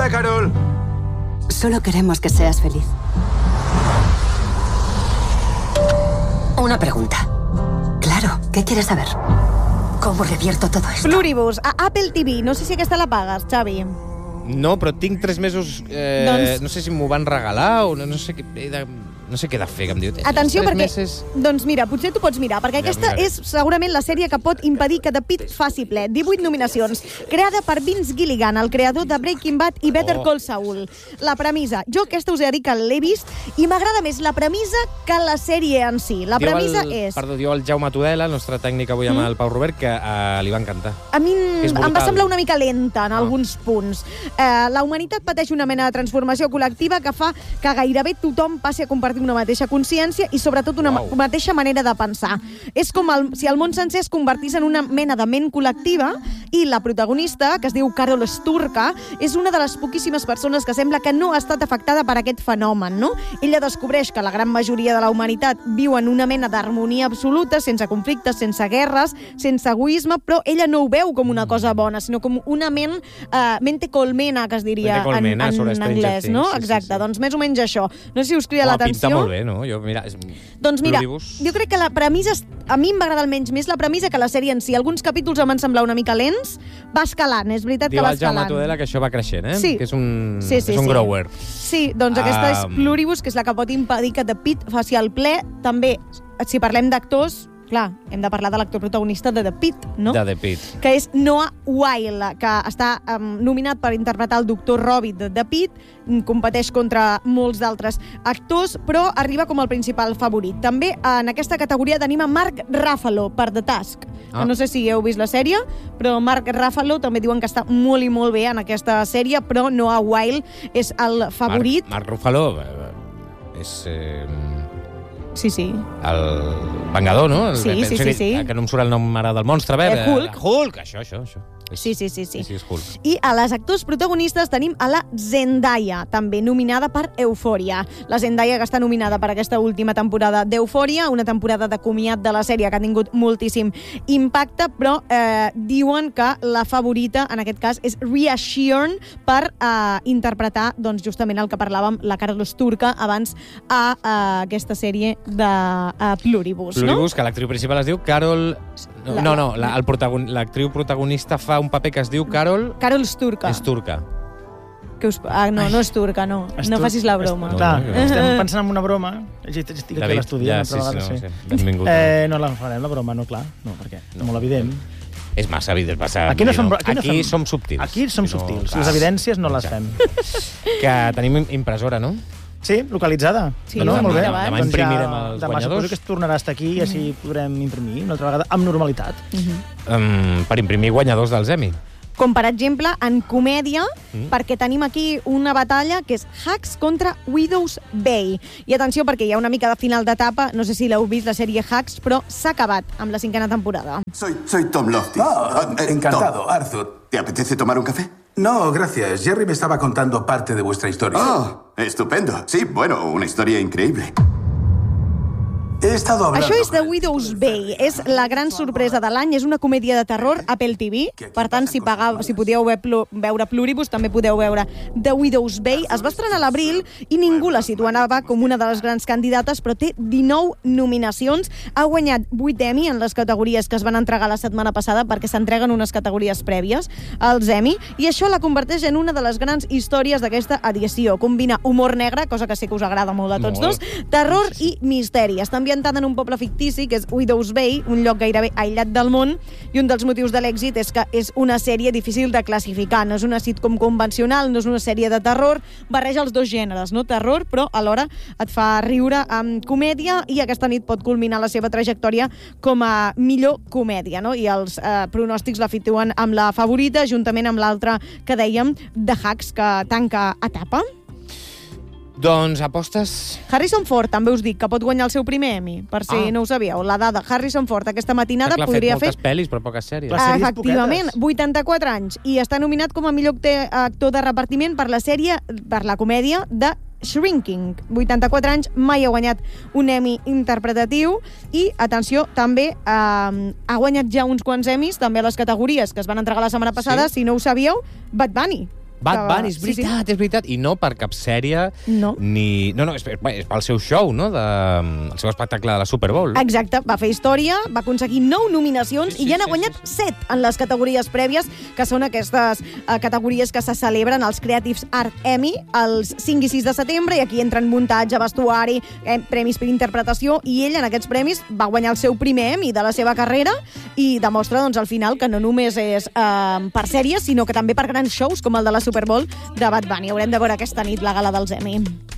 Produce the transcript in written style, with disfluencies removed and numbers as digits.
Hola, Carol. Solo queremos que seas feliz. Una pregunta. Claro, ¿qué quieres saber? ¿Cómo revierto todo esto? Pluribus, a Apple TV. No sé si aquesta la pagues, Xavi. No, però tinc 3 mesos... Doncs- No sé si m'ho van regalar o no sé què he de fer, que em diu. Atenció, perquè... Meses... Doncs mira, potser tu pots mirar, perquè aquesta miraré. és segurament la sèrie que pot impedir que The Pitt faci ple. 18 nominacions. Creada per Vince Gilligan, el creador de Breaking Bad i Better Call Saul. La premissa. Jo aquesta us he de dir que l'he vist i m'agrada més la premissa que la sèrie en si. La premissa és... Perdó, diu el Jaume Tudela, el nostre tècnic avui amb el Pau Robert, que li va encantar. A mi És em va brutal. semblar una mica lenta en alguns punts. La humanitat pateix una mena de transformació col·lectiva que fa que gairebé tothom passi a compartir una mateixa consciència i sobretot una mateixa manera de pensar. És com si el món sencer es convertís en una mena de ment col·lectiva i la protagonista, que es diu Carol Sturka, és una de les poquíssimes persones que sembla que no ha estat afectada per aquest fenomen, no? Ella descobreix que la gran majoria de la humanitat viu en una mena d'harmonia absoluta, sense conflictes, sense guerres, sense egoisme, però ella no ho veu com una cosa bona, sinó com una mente colmena, que es diria Mente colmena, sobre en Stranger anglès, Things, no? sí, Exacte, sí. doncs més o menys això. No sé si us crida l'atenció. Pinta molt bé, no? Mira, Doncs mira, Pluribus. jo crec que la premissa... A mi em va agradar almenys més la premissa que la sèrie en si. Alguns capítols em van semblar una mica lents. Va escalant, és veritat que diu va el Jaume escalant. Tudela que això va creixent, Sí. Que és un, Sí, sí, és un sí. grower. Sí, doncs aquesta és Pluribus, que és la que pot impedir que The Pitt faci el ple. També, si parlem d'actors, clar, hem de parlar de l'actor protagonista de The Pitt, no? De The Pitt. Que és Noah Wyle, que està nominat per interpretar el Dr. Robbie de The Pitt, competeix contra molts d'altres actors, però arriba com el principal favorit. També en aquesta categoria tenim a Mark Ruffalo per The Task. Que no sé si heu vist la sèrie, però Mark Ruffalo també diuen que està molt i molt bé en aquesta sèrie, però Noah Wyle és el favorit. Mark Ruffalo és... Sí, sí. El Vengador, no? Sí. Que no em surt el nom ara del monstre. Hulk. Hulk, això. Sí. Sí, és Hulk. I a les actors protagonistes tenim a la Zendaya, també nominada per Euphoria. La Zendaya, que està nominada per aquesta última temporada d'Euphoria, una temporada de comiat de la sèrie que ha tingut moltíssim impacte, però diuen que la favorita, en aquest cas, és Rhea Sheeran per interpretar, doncs, justament el que parlàvem, la Carol Sturka, abans a aquesta sèrie de Pluribus, no? Pluribus, que l'actriu principal es diu Carol... L'actriu protagonista fa un paper que es diu Carol Sturka. Sturka. No és turca, no. No facis la broma. Clar, estem pensant en una broma. Estic aquí a l'estudi. Benvingut. No la farem, la broma, no, clar. No, perquè és molt evident. És massa evident. Aquí som subtils. Aquí som subtils. Les evidències no les fem. Que tenim impressora, no? Sí, localitzada. Sí, no, molt bé. Demà imprimirem els demà guanyadors. suposo que es tornarà a estar aquí i així podrem imprimir una altra vegada amb normalitat. Per imprimir guanyadors dels Emmy. Com, per exemple, en comèdia, perquè tenim aquí una batalla que és Hacks contra Widow's Bay. I atenció, perquè hi ha una mica de final d'etapa, no sé si l'heu vist, la sèrie Hacks, però s'ha acabat amb la 5ª temporada. Soy Tom Lofty. Encantado, Tom. Arthur. ¿Te apetece tomar un café? No, gracias. Jerry me estaba contando parte de vuestra historia. Oh, estupendo. Sí, bueno, una historia increíble. He estado hablando... Això és The Widow's Bay. És la gran sorpresa de l'any. És una comèdia de terror a Apple TV. Per tant, si podíeu veure Pluribus, també podeu veure The Widow's Bay. Es va estrenar a l'abril i ningú la situava com una de les grans candidates, però té 19 nominacions. Ha guanyat 8 Emmy en les categories que es van entregar la setmana passada, perquè s'entreguen unes categories prèvies als Emmy, i això la converteix en una de les grans històries d'aquesta edició. Combina humor negre, cosa que sé que us agrada molt a tots dos, terror i misteri. Està ambientada en un poble fictici, que és Widow's Bay, un lloc gairebé aïllat del món, i un dels motius de l'èxit és que és una sèrie difícil de classificar. No és una sitcom convencional, no és una sèrie de terror, barreja els dos gèneres, no? Terror, però alhora et fa riure amb comèdia, i aquesta nit pot culminar la seva trajectòria com a millor comèdia, no? I els pronòstics la situen amb la favorita, juntament amb l'altra que dèiem, The Hacks, que tanca etapa. Doncs apostes... Harrison Ford, també us dic, que pot guanyar el seu primer Emmy, per si no ho sabíeu. La dada, Harrison Ford aquesta matinada podria fer... Ha fet moltes pel·lis, però poques sèries. Efectivament, 84 anys, i està nominat com a millor actor de repartiment per la sèrie, per la comèdia de Shrinking. 84 anys, mai ha guanyat un Emmy interpretatiu, i, atenció, també ha guanyat ja uns quants Emmys, també a les categories que es van entregar la setmana passada, si no ho sabíeu, Bad Bunny. Bad Bunny, és veritat, és veritat. I no per cap sèrie, ni... No, és pel seu show, no? El seu espectacle de la Super Bowl. Exacte, va fer història, va aconseguir 9 nominacions i ja n'ha guanyat 7 en les categories prèvies, que són aquestes categories que se celebren als Creative Art Emmy els 5 i 6 de setembre, i aquí entren muntatge, vestuari, premis per interpretació, i ell en aquests premis va guanyar el seu primer Emmy de la seva carrera i demostra, doncs, al final que no només és per sèries, sinó que també per grans shows com el de la Super Bowl de Bad Bunny. Haurem de veure aquesta nit la gala dels Emmy.